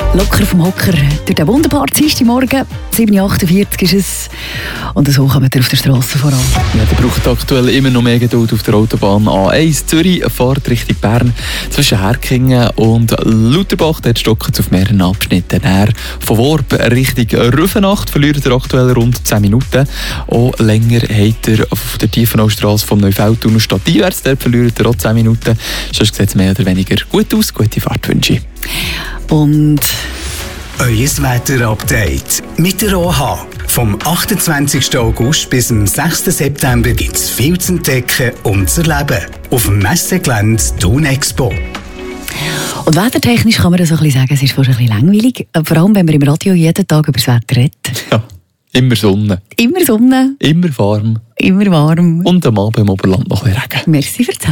Locker vom Hocker durch den wunderbaren Dienstagmorgen. 7.48 ist es. Und so kommt ihr auf der Straße voran. Ja, der braucht aktuell immer noch mehr Geduld auf der Autobahn A1 Zürich. Fahrt Richtung Bern zwischen Herkingen und Lutherbach. Dort stockt es auf mehreren Abschnitten. Von Worb Richtung Rüfenacht verliert ihr aktuell rund 10 Minuten. Auch länger habt ihr auf der Tiefenaustrasse vom Neufeldtunnel stadteinwärts. Dort verliert ihr auch 10 Minuten. Sonst sieht es mehr oder weniger gut aus. Gute Fahrtwünsche. Und euer Wetter-Update mit der OH. Vom 28. August bis zum 6. September gibt es viel zu entdecken und zu erleben. Auf dem Messegelände Thun Expo. Und wettertechnisch kann man das so ein bisschen sagen, es ist fast ein bisschen langweilig. Vor allem, wenn man im Radio jeden Tag über das Wetter redet. Ja, immer Sonne. Immer Sonne. Immer warm. Immer warm. Und am Abend im Oberland noch ein bisschen Regen. Merci für die